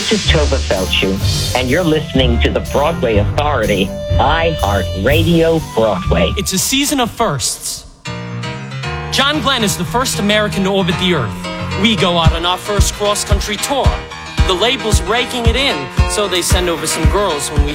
This is Tova Felchu, and you're listening to the Broadway Authority, iHeartRadio Broadway. It's a season of firsts. John Glenn is the first American to orbit the Earth. We go out on our first cross-country tour. The label's raking it in, so they send over some girls when we